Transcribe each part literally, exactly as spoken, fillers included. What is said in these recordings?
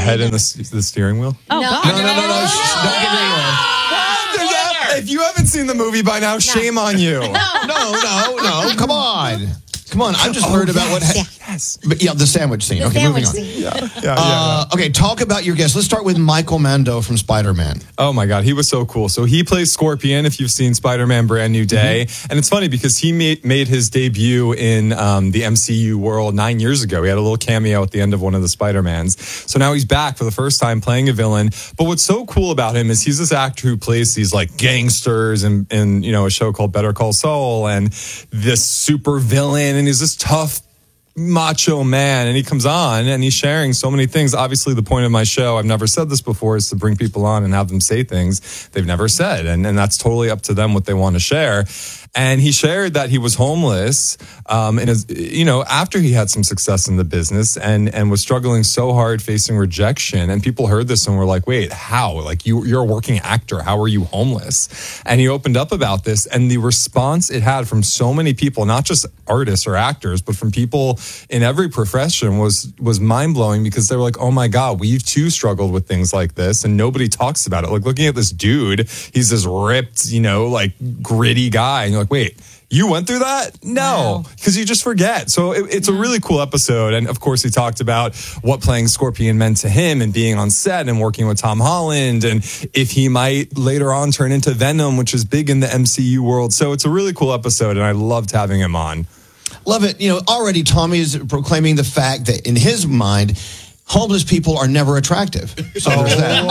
head in the, the steering wheel? Oh, no, God. no, no, no, no, no. Shh, don't give it away. If you haven't seen the movie by now, shame on you. No, no, no. Come on. Come on. I've just heard about what... Ha- Yes. But yeah, the sandwich scene. The okay, sandwich moving on. scene. Yeah, yeah, yeah, Uh, okay, talk about your guest. Let's start with Michael Mando from Spider-Man. Oh my God, he was so cool. So he plays Scorpion, if you've seen Spider-Man Brand New Day. Mm-hmm. And it's funny because he made, made his debut in um, the M C U world nine years ago. He had a little cameo at the end of one of the Spider-Mans. So now he's back for the first time playing a villain. But what's so cool about him is he's this actor who plays these like gangsters in, in you know, a show called Better Call Saul, and this super villain, and he's this tough macho man, and he comes on and he's sharing so many things. Obviously, the point of my show, I've never said this before, is to bring people on and have them say things they've never said, and, and that's totally up to them what they want to share. And he shared that he was homeless, um, and his, you know, after he had some success in the business, and and was struggling so hard, facing rejection. And people heard this and were like, "Wait, how? Like you, you're a working actor. How are you homeless?" And he opened up about this, and the response it had from so many people, not just artists or actors, but from people in every profession, was was mind blowing, because they were like, "Oh my God, we've too struggled with things like this, and nobody talks about it." Like looking at this dude, he's this ripped, you know, like gritty guy, and you're like, wait, you went through that? No, because wow. you just forget. So it, it's yeah. a really cool episode. And of course, he talked about what playing Scorpion meant to him, and being on set and working with Tom Holland, and if he might later on turn into Venom, which is big in the M C U world. So it's a really cool episode, and I loved having him on. Love it. You know, already Tommy is proclaiming the fact that in his mind, homeless people are never attractive. So oh, there's that.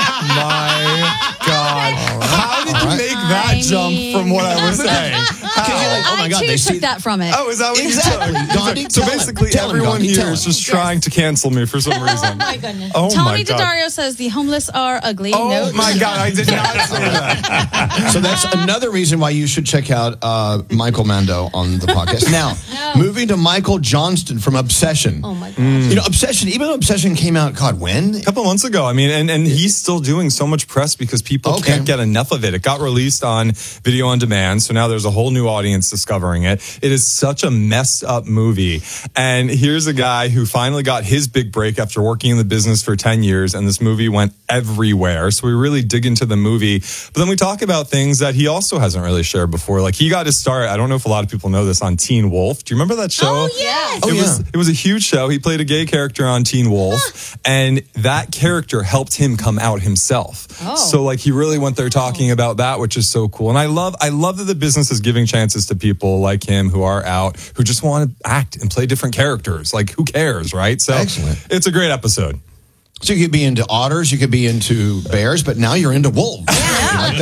My God. Right. How did you make that I jump mean... from what I was saying? Like, oh my I God, too they took see... that from it. Oh, is that what exactly. you took? Gandhi, so basically, him. everyone him, here is just yes. trying to cancel me for some reason. Oh my goodness. Oh Tommy my God. Daddario says the homeless are ugly. Oh no. my God, I did not say that. So that's another reason why you should check out uh, Michael Mando on the podcast. Now, no. moving to Michael Johnston from Obsession. Oh my God. Mm. You know, Obsession, even though Obsession came out, God, when? A couple months ago. I mean, and, and he's still doing so much press because people okay. can't get enough of it. It got released on video on demand, so now there's a whole new audience discovering it. It is such a messed up movie. And here's a guy who finally got his big break after working in the business for ten years, and this movie went everywhere. So we really dig into the movie. But then we talk about things that he also hasn't really shared before. Like he got his start, I don't know if a lot of people know this, on Teen Wolf. Do you remember that show? Oh, yes. It, oh, yeah. was, it was a huge show. He played a gay character on Teen Wolf, huh. and that character helped him come out himself. Oh. So like he really went there talking about that, which is so cool. And I love I love that the business is giving chances to people like him who are out, who just want to act and play different characters. Like who cares, right? So excellent. It's a great episode. So you could be into otters, you could be into bears, but now you're into wolves. Yeah. Like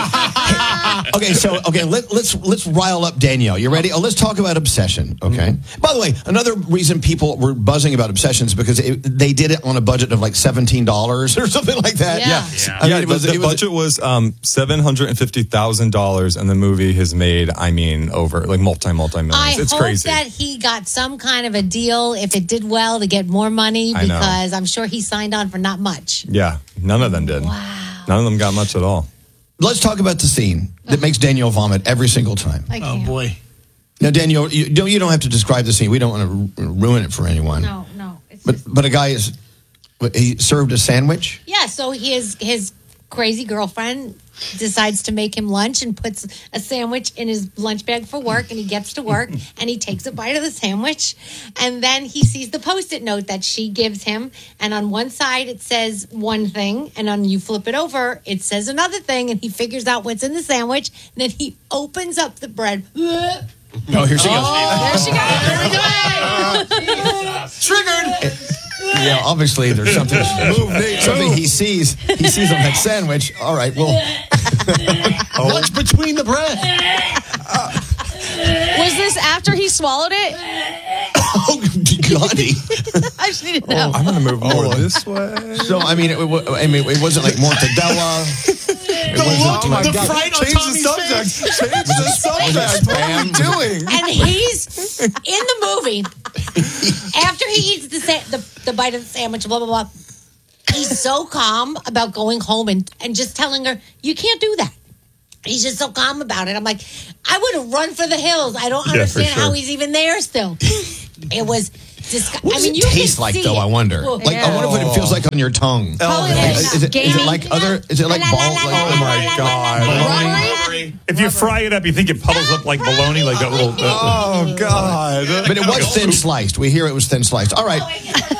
that. Okay, so okay, let, let's let's rile up Danielle. You ready? Oh, let's talk about Obsession. Okay. Mm-hmm. By the way, another reason people were buzzing about Obsession is because it, they did it on a budget of like seventeen dollars or something like that. Yeah. Yeah, yeah. I mean, yeah it was, the, the was, budget was um, seven hundred and fifty thousand dollars, and the movie has made, I mean, over like multi multi millions. I It's hope crazy. that he got some kind of a deal if it did well to get more money, because I'm sure he signed on for not much. Yeah, none of them did. Wow. None of them got much at all. Let's talk about the scene that makes Danielle vomit every single time. Oh, boy. Now, Danielle, you don't, you don't have to describe the scene. We don't want to ruin it for anyone. No, no. It's But just... but a guy is, he served a sandwich? Yeah, so his, his crazy girlfriend decides to make him lunch and puts a sandwich in his lunch bag for work, and he gets to work and he takes a bite of the sandwich, and then he sees the post-it note that she gives him, and on one side it says one thing, and on you flip it over it says another thing, and he figures out what's in the sandwich, and then he opens up the bread. Oh, here she goes. Oh, there she goes. Triggered. Yeah, obviously there's something, something he sees. He sees on that sandwich. All right, well, what's between the bread? Uh, was this after he swallowed it? Oh, Gandhi. I just need to know. Oh, I'm going to move more oh. this way. So, I mean, it, I mean, it wasn't like mortadella. It the wasn't look, like, the fright on Change the Tommy's subject. face. Change the subject. What are we doing? And he's in the movie after he eats the, sa- the the bite of the sandwich, blah blah blah. He's so calm about going home and, and just telling her, you can't do that. He's just so calm about it. I'm like, I would have run for the hills. I don't Yeah, understand for sure. how he's even there still. It was Disgu- What I does mean, it you can taste like, see though? it. I wonder. Well, Like, I wonder what it feels like on your tongue. Probably Is, like is it, is it gamey. like other? Is it like La, la, ball? la, Like, la, Oh la, my la, la, God. la, la, la, la, Rubbery? If you fry it up, you think it puddles up like bologna, like that little. Uh, Oh God. but it was thin sliced. We hear it was thin sliced. All right.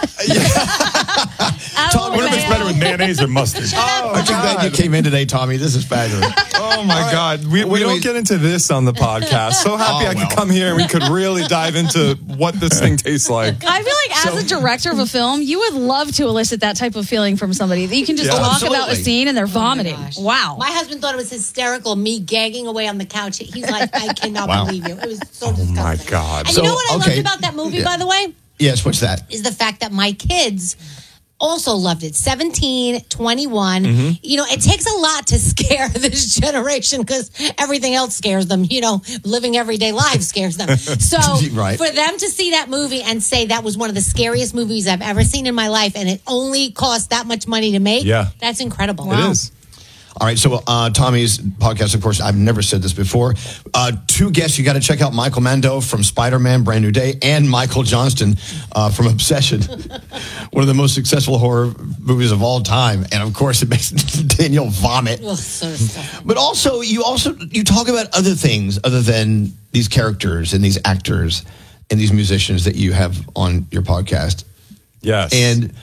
Tom, I wonder if it's better with mayonnaise or mustard. Oh, Aren't you glad you came in today, Tommy? This is fabulous. Oh my God. We, we Wait, don't wait. get into this on the podcast. So happy Oh, I could well. come here and we could really dive into what this thing tastes like. I feel like as a director of a film, you would love to elicit that type of feeling from somebody. That you can just Yeah. talk about a Absolutely. scene and they're vomiting. Gosh. Wow. My husband thought it was hysterical, me gagging away on the couch. He's like, I cannot Wow. believe you. It was so disgusting. my God. And So, you know what I okay. loved about that movie, Yeah. by the way? Yes, what's that? Is the fact that my kids also loved it. seventeen, twenty-one. Mm-hmm. You know, it takes a lot to scare this generation because everything else scares them. You know, living everyday lives scares them. So Right. for them to see that movie and say that was one of the scariest movies I've ever seen in my life and it only cost that much money to make, Yeah. that's incredible. It is. All right, so uh, Tommy's podcast, of course, I've never said this before. Uh, two guests, you got to check out Michael Mando from Spider-Man, Brand New Day, and Michael Johnston uh, from Obsession, one of the most successful horror movies of all time. And of course, it makes Daniel vomit. Ugh, so disgusting. But also, you also you talk about other things other than these characters and these actors and these musicians that you have on your podcast. Yes. And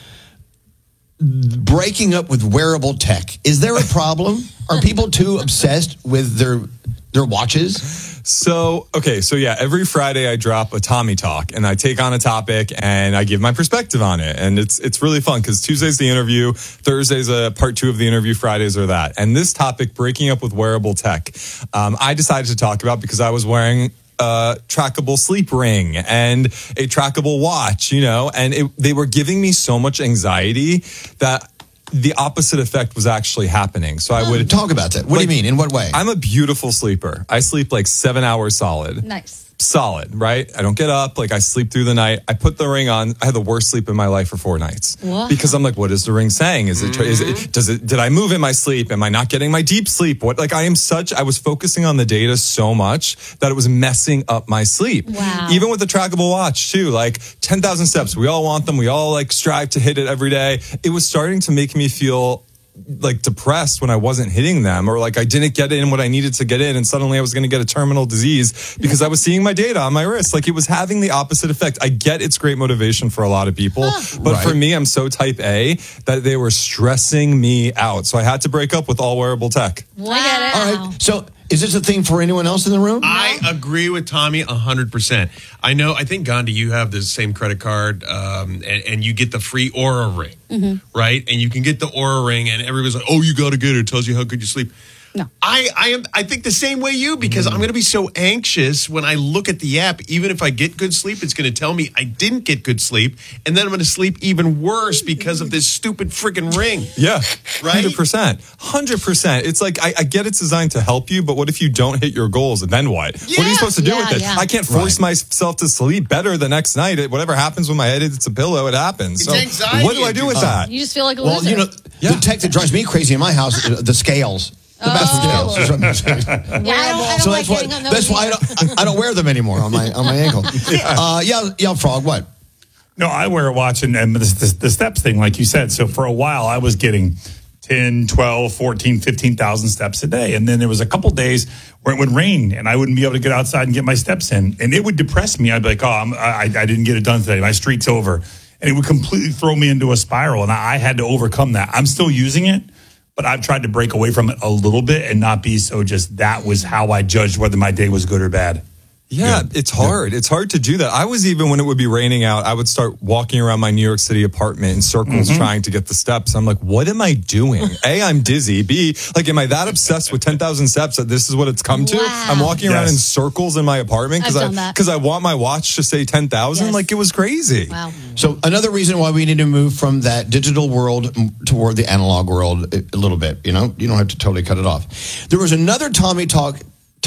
breaking up with wearable tech. Is there a problem? Are people too obsessed with their their watches? So, okay, so yeah, every Friday I drop a Tommy Talk and I take on a topic and I give my perspective on it. And it's it's really fun because Tuesday's the interview, Thursday's a part two of the interview, Fridays are that. And this topic, breaking up with wearable tech, um, I decided to talk about because I was wearing a trackable sleep ring and a trackable watch, you know, and it, they were giving me so much anxiety that the opposite effect was actually happening. So I would Talk about that. What do you Like, mean? In what way? I'm a beautiful sleeper. I sleep like seven hours solid. Nice. Solid, right? I don't get up. Like I sleep through the night. I put the ring on. I had the worst sleep in my life for four nights Wow. because I'm like, what is the ring saying? Is it, is it, does it, did I move in my sleep? Am I not getting my deep sleep? What, like I am such, I was focusing on the data so much that it was messing up my sleep. Wow. Even with the trackable watch too, like ten thousand steps. We all want them. We all like strive to hit it every day. It was starting to make me feel like depressed when I wasn't hitting them or like I didn't get in what I needed to get in and suddenly I was going to get a terminal disease because I was seeing my data on my wrist. Like it was having the opposite effect. I get it's great motivation for a lot of people, but Right. for me, I'm so type A that they were stressing me out. So I had to break up with all wearable tech. Wow. I get it. All right. So is this a thing for anyone else in the room? I agree with Tommy one hundred percent. I know, I think, Gandhi, you have the same credit card um, and, and you get the free Aura ring, right? And you can get the Aura ring and everybody's like, oh, you got to get it. It tells you how good you sleep. No. I, I am. I think the same way you because I'm going to be so anxious when I look at the app. Even if I get good sleep, it's going to tell me I didn't get good sleep, and then I'm going to sleep even worse because of this stupid freaking ring. Yeah, Right? one hundred percent. one hundred percent. It's like, I, I get it's designed to help you, but what if you don't hit your goals and then what? What are you Yeah. supposed to do Yeah, with it? yeah. I can't force myself to sleep better the next night. It, whatever happens with my head, it's a pillow, it happens. It's so anxiety what do I do with inducing. that? You just feel like a Well, loser. you know, Yeah. the tech that drives me crazy in my house, uh, the scales. The Oh. best scales. Yeah, I don't, I don't So like that's why getting on those that's why I don't, I don't wear them anymore on my on my ankle. Uh, yeah, yeah, Frog. What? No, I wear a watch and, and the, the, the steps thing, like you said. So for a while, I was getting ten, twelve, fourteen, fifteen thousand steps a day. And then there was a couple days where it would rain and I wouldn't be able to get outside and get my steps in. And it would depress me. I'd be like, oh, I'm, I, I didn't get it done today. My streak's over. And it would completely throw me into a spiral. And I, I had to overcome that. I'm still using it, but I've tried to break away from it a little bit and not be so just that was how I judged whether my day was good or bad. Yeah, it's hard. It's hard to do that. I was even when it would be raining out, I would start walking around my New York City apartment in circles trying to get the steps. I'm like, what am I doing? A, I'm dizzy. B, like, am I that obsessed with ten thousand steps that this is what it's come to? Wow. I'm walking around Yes. in circles in my apartment because I've I done that. because I want my watch to say ten thousand. Yes. Like it was crazy. Wow. So another reason why we need to move from that digital world toward the analog world a little bit. You know, you don't have to totally cut it off. There was another Tommy Talk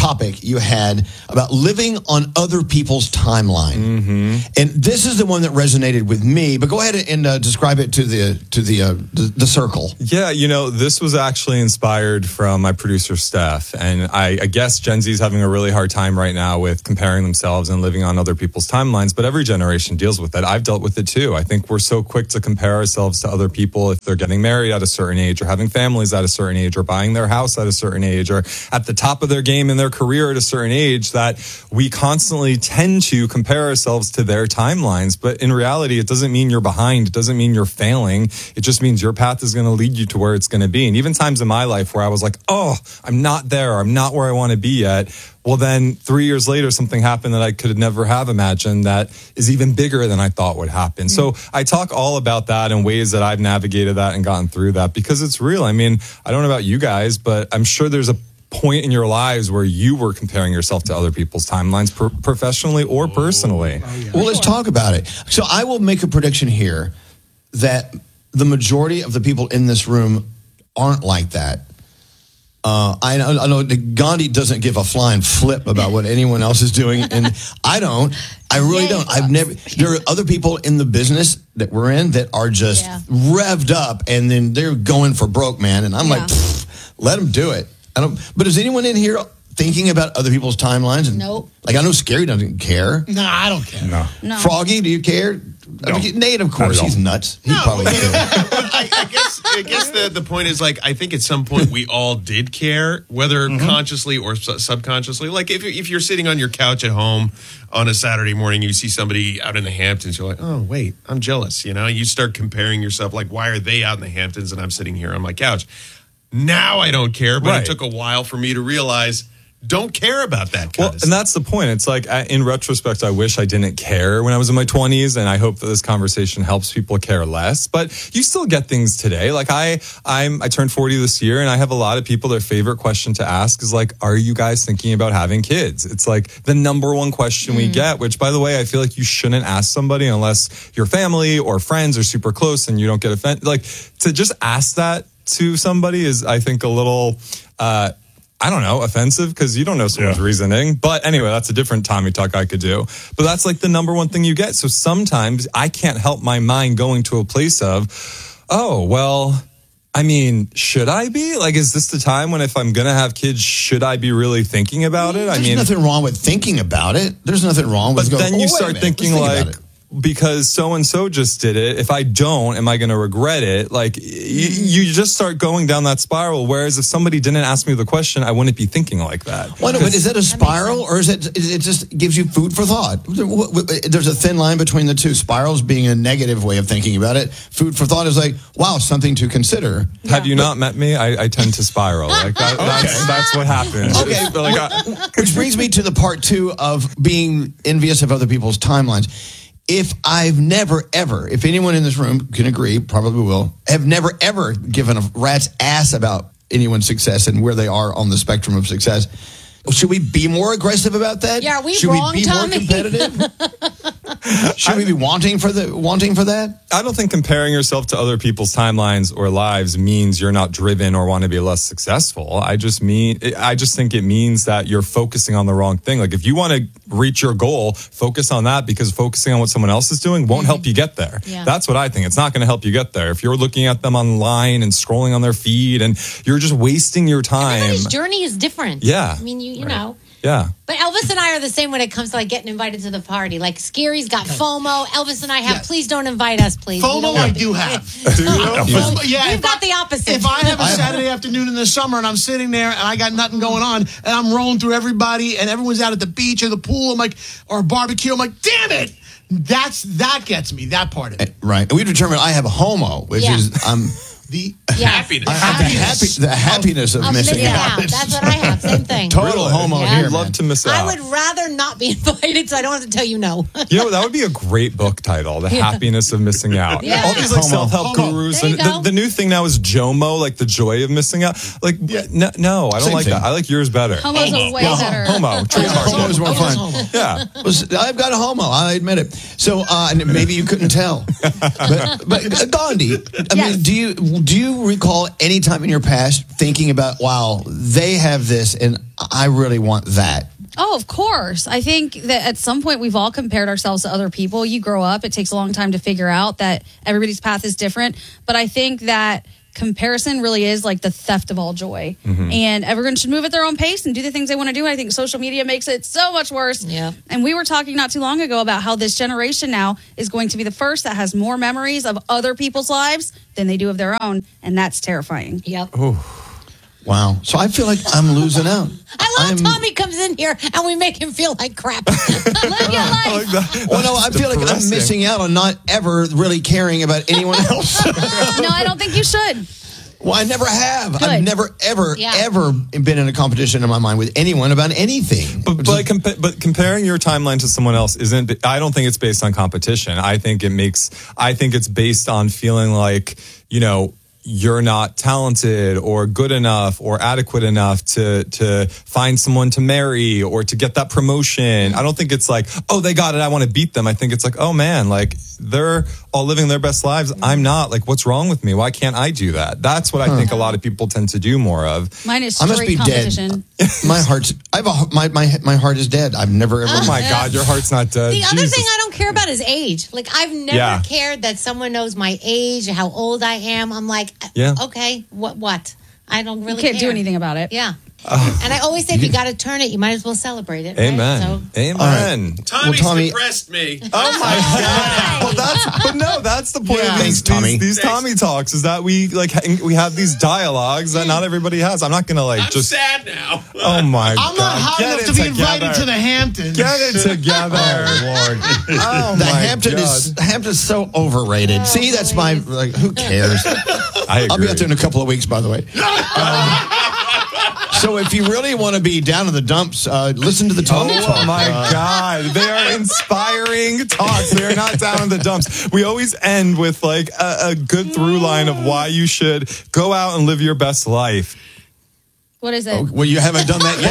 topic you had about living on other people's timeline. Mm-hmm. And this is the one that resonated with me, but go ahead and uh, describe it to the to the, uh, the the circle. Yeah, you know, this was actually inspired from my producer, Steph. And I, I guess Gen Z is having a really hard time right now with comparing themselves and living on other people's timelines, but every generation deals with it. I've dealt with it too. I think we're so quick to compare ourselves to other people if they're getting married at a certain age or having families at a certain age or buying their house at a certain age or at the top of their game in their career at a certain age, that we constantly tend to compare ourselves to their timelines. But in reality, it doesn't mean you're behind. It doesn't mean you're failing. It just means your path is going to lead you to where it's going to be. And even times in my life where I was like, oh, I'm not there. I'm not where I want to be yet. Well, then three years later, something happened that I could never have imagined that is even bigger than I thought would happen. Mm-hmm. So I talk all about that and ways that I've navigated that and gotten through that because it's real. I mean, I don't know about you guys, but I'm sure there's a point in your lives where you were comparing yourself to other people's timelines, pro- professionally or personally. Oh, yeah. Well, let's talk about it. So I will make a prediction here that the majority of the people in this room aren't like that. Uh, I, know, I know Gandhi doesn't give a flying flip about what anyone else is doing, and I don't. I really don't. I've never. There are other people in the business that we're in that are just yeah. revved up, and then they're going for broke, man. And I'm yeah. like, let them do it. I don't. But is anyone in here thinking about other people's timelines? And, nope. Like I know Scary doesn't care. No, I don't care. No. no. Froggy, do you care? No. I mean, Nate, of course, he's nuts. He No. probably cares. I, I guess I guess the, the point is, like, I think at some point we all did care, whether mm-hmm. consciously or su- subconsciously. Like, if, if you're sitting on your couch at home on a Saturday morning, you see somebody out in the Hamptons, you're like, oh, wait, I'm jealous. You know, you start comparing yourself, like, why are they out in the Hamptons and I'm sitting here on my couch? Now I don't care, but right. it took a while for me to realize don't care about that kind well, of stuff. and that's the point. It's like, I, in retrospect, I wish I didn't care when I was in my twenties, and I hope that this conversation helps people care less. But you still get things today. Like I, I'm, I turned forty this year, and I have a lot of people. Their favorite question to ask is like, "Are you guys thinking about having kids?" It's like the number one question mm. we get. Which, by the way, I feel like you shouldn't ask somebody unless your family or friends are super close and you don't get offended. Like to just ask that to somebody is, I think, a little. Uh, I don't know, offensive because you don't know someone's yeah. reasoning. But anyway, that's a different Tommy talk I could do. But that's like the number one thing you get. So sometimes I can't help my mind going to a place of, oh, well, I mean, should I be? Like, is this the time when if I'm going to have kids, should I be really thinking about it? There's I mean, nothing wrong with thinking about it. There's nothing wrong with But going, then you oh, start thinking think like, because so-and-so just did it, if I don't, am I going to regret it? Like, y- you just start going down that spiral, whereas if somebody didn't ask me the question, I wouldn't be thinking like that. Well, no, but is that a spiral, or is it, is it just gives you food for thought? There's a thin line between the two. Spirals being a negative way of thinking about it. Food for thought is like, wow, something to consider. Yeah. Have you not met me? I, I tend to spiral. Like that, okay. that's, that's what happens. Okay, like, I, which brings me to the part two of being envious of other people's timelines. If I've never, ever, if anyone in this room can agree, probably will, have never, ever given a rat's ass about anyone's success and where they are on the spectrum of success, should we be more aggressive about that? Yeah, are we should wrong, we be Tommy? more competitive? Should we be wanting for the wanting for that? I don't think comparing yourself to other people's timelines or lives means you're not driven or want to be less successful. I just mean, I just think it means that you're focusing on the wrong thing. Like if you want to reach your goal, focus on that because focusing on what someone else is doing won't mm-hmm. help you get there. Yeah. That's what I think. It's not going to help you get there. If you're looking at them online and scrolling on their feed and you're just wasting your time. Everybody's journey is different. Yeah. I mean, you, you Right. know. Yeah. But Elvis and I are the same when it comes to like getting invited to the party. Like Scary's got FOMO. Elvis and I have. Yes. Please don't invite us, please. We FOMO don't I want to do be- have. Do you? FOMO, yeah, We've if got I- the opposite. If I have a Saturday afternoon in the summer and I'm sitting there and I got nothing going on and I'm rolling through everybody and everyone's out at the beach or the pool, I'm like, or a barbecue, I'm like, damn it. That's that gets me, that part of it. Right. And we've determined I have a homo, which Yeah. is um The Yes. Happiness. I have the happy the happiness of Of missing out. That's what I have. Same thing. Total homo Yeah. here. I'd love man. to miss out. I would rather not be invited, so I don't have to tell you no. You know, that would be a great book title, The Happiness of Missing Out. Yeah. All these like Homo. self-help Homo. gurus. There you And the, go. the new thing now is JOMO, like the joy of missing out. Like, no, no, I don't Same like thing. that. I like yours better. Homo's a way Yeah, better. Homo. Trademark. Homo is more fun. Homo. Yeah. Was- I've got a homo. I admit it. So, uh, and maybe you couldn't tell, but, but uh, Gandhi, I Yes. mean, do you do you recall any time in your past thinking about, wow, they have this and I really want that? Oh, of course. I think that at some point we've all compared ourselves to other people. You grow up, it takes a long time to figure out that everybody's path is different. But I think that comparison really is like the theft of all joy. Mm-hmm. And everyone should move at their own pace and do the things they want to do. I think social media makes it so much worse. Yeah. And we were talking not too long ago about how this generation now is going to be the first that has more memories of other people's lives than they do of their own. And that's terrifying. Yep. Ooh. Wow. So I feel like I'm losing out. I love I'm, Tommy comes in here and we make him feel like crap. Live your life. Like Well, no, I feel like I'm depressing. missing out on not ever really caring about anyone else. No, I don't think you should. Well, I never have. Good. I've never, ever, Yeah. ever been in a competition in my mind with anyone about anything. But but, compa- but comparing your timeline to someone else isn't. I don't think it's based on competition. I think it makes. I think it's based on feeling like, you know, you're not talented or good enough or adequate enough to to find someone to marry or to get that promotion. I don't think it's like, oh, they got it, I want to beat them. I think it's like, oh man, like they're all living their best lives. I'm not. Like, what's wrong with me? Why can't I do that? That's what I think a lot of people tend to do more of. Mine is I must be straight competition. dead. My heart's. I have a my my my heart is dead. I've never ever. Oh my God, your heart's not dead. The other Jesus. thing I don't care about is age. Like, I've never Yeah. cared that someone knows my age, how old I am. I'm like, Yeah. okay, what? What? I don't You really can't do care. anything about it. Yeah. And I always say, if you got to turn it, you might as well celebrate it. right? Amen. So, Amen. Tommy's Well, Tommy- depressed me. Oh my God! Well, that's but no, that's the point Yeah. of Thanks, these, Tommy. these, these Thanks. Tommy talks is that we like hang- we have these dialogues that not everybody has. I'm not gonna like I'm just. sad now. Oh my I'm God! not hot Get enough it to be together. invited to the Hamptons. Get it together. Lord, Oh the my Hampton God. is Hampton's so overrated. See, that's my like. Who cares? I agree. I'll be out there in a couple of weeks, by the way. Um, so if you really want to be down in the dumps, uh, listen to the Tommy Oh Talk. my God. They are inspiring talks. They are not down in the dumps. We always end with like a, a good through line of why you should go out and live your best life. What is it? Well, you haven't done that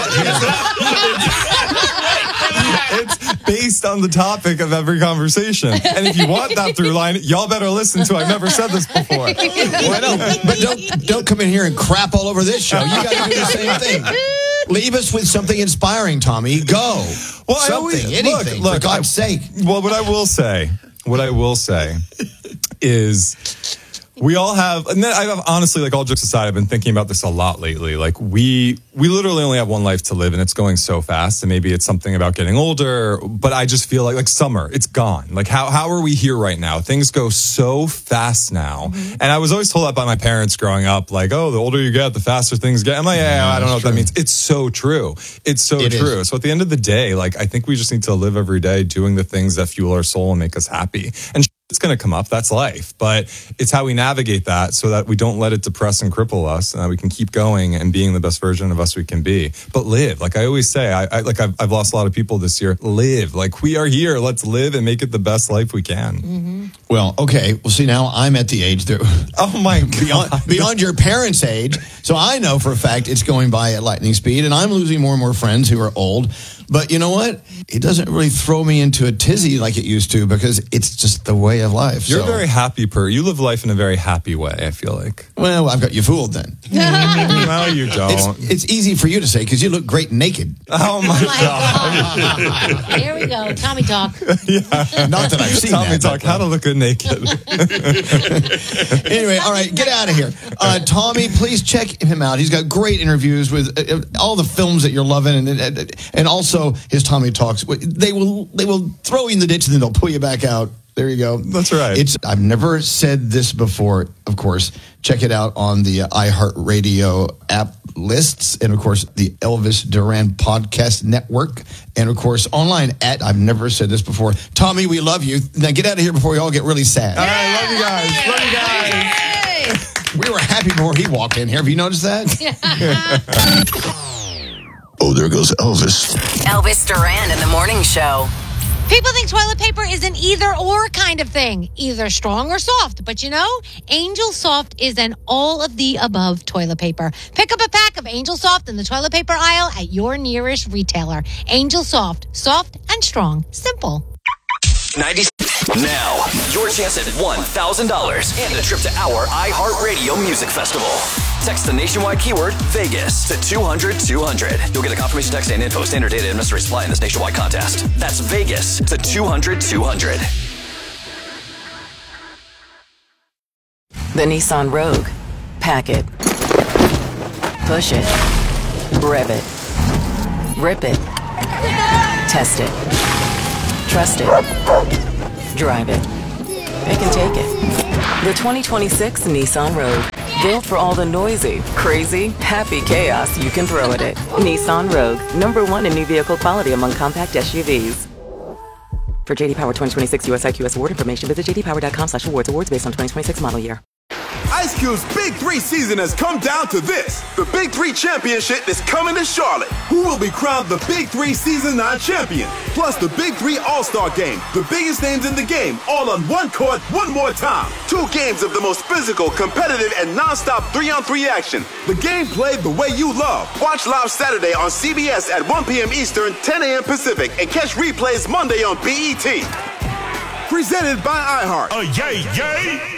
yet. It's based on the topic of every conversation. And if you want that through line, y'all better listen to I've never said this before. Well, no, but don't don't come in here and crap all over this show. You got to do the same thing. Leave us with something inspiring, Tommy. Go. Well, I something, always, anything, look, for look, God's I, sake. Well, what I will say, what I will say is we all have, and then I've honestly, like all jokes aside, I've been thinking about this a lot lately. Like we, we literally only have one life to live and it's going so fast. And maybe it's something about getting older, but I just feel like, like summer, it's gone. Like how, how are we here right now? Things go so fast now. Mm-hmm. And I was always told that by my parents growing up, like, oh, the older you get, the faster things get. I'm like, yeah, I don't know what that means. It's so true. It's so It true. is. So at the end of the day, like, I think we just need to live every day doing the things that fuel our soul and make us happy. And it's going to come up. That's life. But it's how we navigate that so that we don't let it depress and cripple us and that we can keep going and being the best version of us we can be. But live. Like I always say, I, I like I've, I've lost a lot of people this year. Live. Like we are here. Let's live and make it the best life we can. Mm-hmm. Well, okay. Well, see, now I'm at the age that Oh my God. beyond, beyond your parents' age. So I know for a fact it's going by at lightning speed, and I'm losing more and more friends who are old. But you know what? It doesn't really throw me into a tizzy like it used to because it's just the way of life. You're so. a very happy person. You live life in a very happy way, I feel like. Well, I've got you fooled then. No, you don't. It's, it's easy for you to say because you look great naked. Oh my Oh my God. Here we go. Tommy talk. Not that I've seen Tommy that. talk, but, how to look good naked. Anyway, all right, get out of here. Uh, Tommy, please check him out. He's got great interviews with uh, all the films that you're loving, and, and and also his Tommy Talks. They will they will throw you in the ditch and then they'll pull you back out. There you go. That's right. It's I've never said this before. Of course, check it out on the uh, iHeartRadio app lists, and of course the Elvis Duran Podcast Network, and of course online at I've never said this before. Tommy, we love you. Now get out of here before we all get really sad. All right, love you guys. Love you guys. We were happy before he walked in here. Have you noticed that? Oh, there goes Elvis. Elvis Duran in the morning show. People think toilet paper is an either or kind of thing, either strong or soft. But you know, Angel Soft is an all of the above toilet paper. Pick up a pack of Angel Soft in the toilet paper aisle at your nearest retailer. Angel Soft, soft and strong, simple. ninety Now, your chance at one thousand dollars and a trip to our iHeartRadio Music Festival. Text the nationwide keyword Vegas to two hundred two hundred. You'll get a confirmation text and info. Standard data and mystery supply in this nationwide contest. That's Vegas to two hundred two hundred. The Nissan Rogue. Pack it. Push it. Rev it. Rip it. Test it. Trust it. Drive it. Pick and take it. The twenty twenty-six Nissan Rogue. Built for all the noisy, crazy, happy chaos you can throw at it. Nissan Rogue. Number one in new vehicle quality among compact S U Vs. For J D Power twenty twenty-six U S I Q S award information, visit j d power dot com slash awards. Awards based on twenty twenty-six model year. Ice Cube's Big Three season has come down to this. The Big Three Championship is coming to Charlotte. Who will be crowned the Big Three Season nine champion? Plus the Big Three All-Star Game. The biggest names in the game, all on one court, one more time. Two games of the most physical, competitive, and non-stop three-on-three action. The game played the way you love. Watch live Saturday on C B S at one p.m. Eastern, ten a.m. Pacific, and catch replays Monday on B E T. Presented by iHeart. Oh, yay, yay!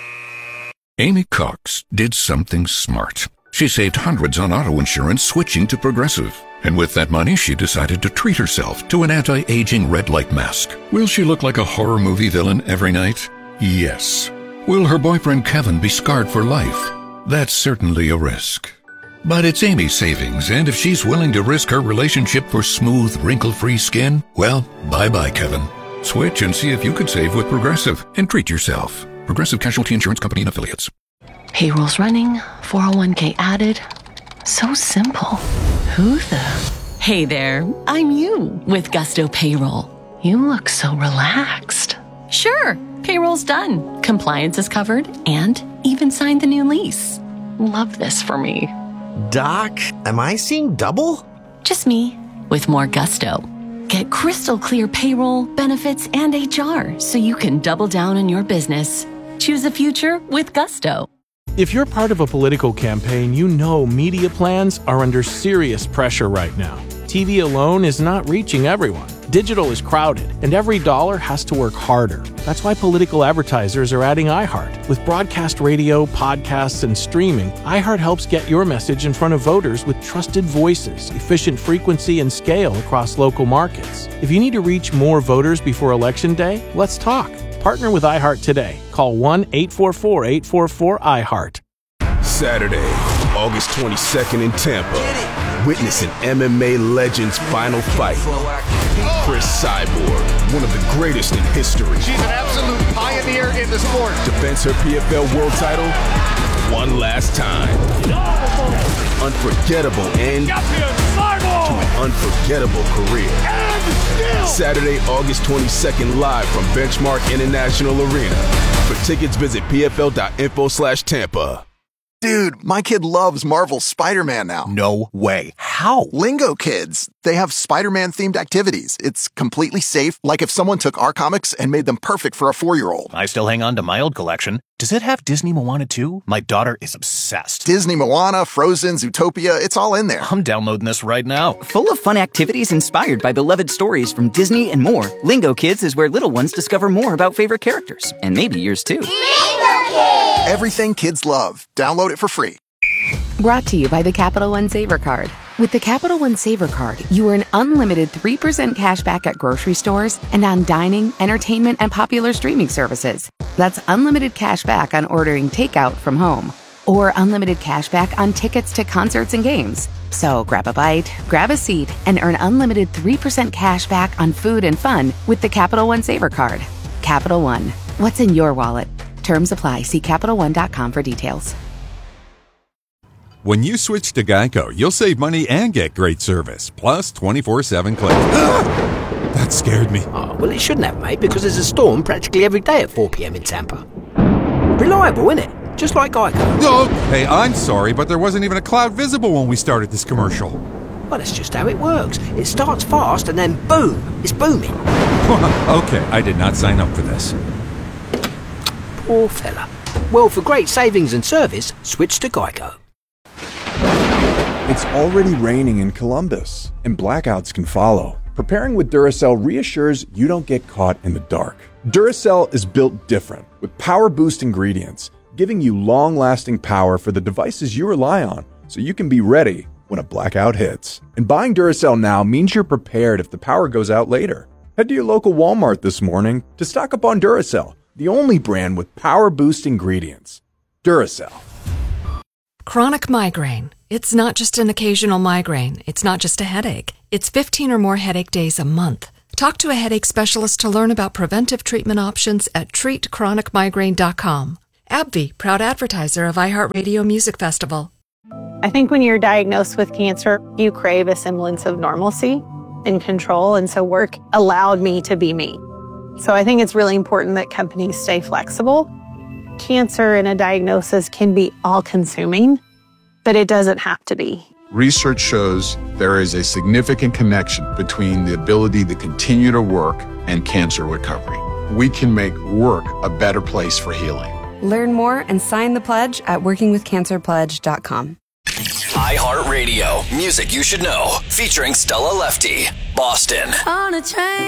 Amy Cox did something smart. She saved hundreds on auto insurance switching to Progressive. And with that money, she decided to treat herself to an anti-aging red light mask. Will she look like a horror movie villain every night? Yes. Will her boyfriend Kevin be scarred for life? That's certainly a risk. But it's Amy's savings, and if she's willing to risk her relationship for smooth, wrinkle-free skin, well, bye-bye, Kevin. Switch and see if you could save with Progressive and treat yourself. Progressive Casualty Insurance Company and Affiliates. Payroll's running, four oh one k added. So simple. Who the? Hey there, I'm you with Gusto Payroll. You look so relaxed. Sure, payroll's done. Compliance is covered and even signed the new lease. Love this for me. Doc, am I seeing double? Just me with more gusto. Get crystal clear payroll, benefits, and H R so you can double down on your business. Choose a future with Gusto. If you're part of a political campaign, you know media plans are under serious pressure right now. T V alone is not reaching everyone. Digital is crowded, and every dollar has to work harder. That's why political advertisers are adding iHeart. With broadcast radio, podcasts, and streaming, iHeart helps get your message in front of voters with trusted voices, efficient frequency, and scale across local markets. If you need to reach more voters before Election Day, let's talk. Partner with iHeart today. Call one eight four four, eight four four, iHeart. Saturday, August twenty-second in Tampa. Witness an M M A legend's final fight. Chris Cyborg, one of the greatest in history. She's an absolute pioneer in the sport. Defends her P F L world title one last time. Unforgettable end to an unforgettable career. Saturday, August twenty-second, live from Benchmark International Arena. For tickets, visit pfl.info slash Tampa. Dude, my kid loves Marvel's Spider-Man now. No way. How? Lingo Kids. They have Spider-Man themed activities. It's completely safe, like if someone took our comics and made them perfect for a four-year-old. I still hang on to my old collection. Does it have Disney Moana too? My daughter is obsessed. Disney Moana, Frozen, Zootopia, it's all in there. I'm downloading this right now. Full of fun activities inspired by beloved stories from Disney and more, Lingo Kids is where little ones discover more about favorite characters. And maybe yours too. Lingo Kids! Everything kids love. Download it for free. Brought to you by the Capital One Saver Card. With the Capital One Saver Card, you earn unlimited three percent cash back at grocery stores and on dining, entertainment, and popular streaming services. That's unlimited cash back on ordering takeout from home. Or unlimited cash back on tickets to concerts and games. So grab a bite, grab a seat, and earn unlimited three percent cash back on food and fun with the Capital One Saver Card. Capital One. What's in your wallet? Terms apply. See Capital One dot com for details. When you switch to Geico, you'll save money and get great service, plus twenty-four seven claims. That scared me. Oh, well, it shouldn't have, mate, because there's a storm practically every day at four p.m. in Tampa. Reliable, isn't it? Just like Geico. No, hey, I'm sorry, but there wasn't even a cloud visible when we started this commercial. Well, that's just how it works. It starts fast and then boom, it's booming. Okay, I did not sign up for this. Poor fella. Well, for great savings and service, switch to Geico. It's already raining in Columbus, and blackouts can follow. Preparing with Duracell reassures you don't get caught in the dark. Duracell is built different, with power boost ingredients, giving you long-lasting power for the devices you rely on, so you can be ready when a blackout hits. And buying Duracell now means you're prepared if the power goes out later. Head to your local Walmart this morning to stock up on Duracell, the only brand with power boost ingredients. Duracell. Chronic migraine. It's not just an occasional migraine. It's not just a headache. It's fifteen or more headache days a month. Talk to a headache specialist to learn about preventive treatment options at treat chronic migraine dot com. AbbVie, proud advertiser of iHeartRadio Music Festival. I think when you're diagnosed with cancer, you crave a semblance of normalcy and control, and so work allowed me to be me. So I think it's really important that companies stay flexible. Cancer and a diagnosis can be all-consuming, but it doesn't have to be. Research shows there is a significant connection between the ability to continue to work and cancer recovery. We can make work a better place for healing. Learn more and sign the pledge at working with cancer pledge dot com. iHeartRadio, music you should know, featuring Stella Lefty, Boston. On a train.